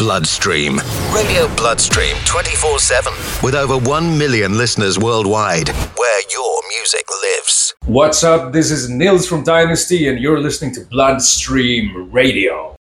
Bloodstream. Radio Bloodstream 24/7 with over 1 million listeners worldwide, where your music lives. What's up? This is Nils from Dynasty and you're listening to Bloodstream Radio.